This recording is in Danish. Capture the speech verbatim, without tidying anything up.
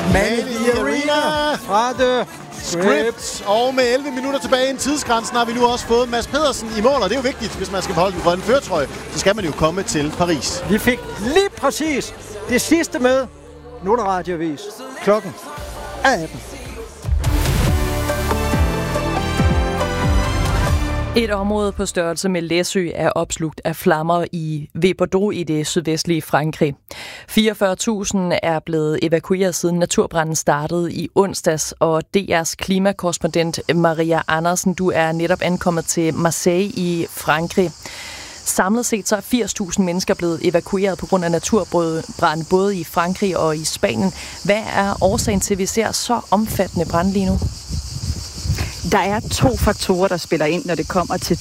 Man in the Arena fra The Script. Og med elleve minutter tilbage i en tidsgrænsen har vi nu også fået Mads Pedersen i mål, og det er jo vigtigt, hvis man skal beholde den grønne førertrøje, så skal man jo komme til Paris. Vi fik lige præcis det sidste med. Nu er der radioavis. Klokken er atten. Et område på størrelse med Læsø er opslugt af flammer i ved Bordeaux i det sydvestlige Frankrig. fireogfyrre tusind er blevet evakueret siden naturbranden startede i onsdags, og D R's klimakorrespondent Maria Andersen, du er netop ankommet til Marseille i Frankrig. Samlet set så er firs tusind mennesker blevet evakueret på grund af naturbrand både i Frankrig og i Spanien. Hvad er årsagen til, at vi ser så omfattende brand lige nu? Der er to faktorer, der spiller ind, når det kommer til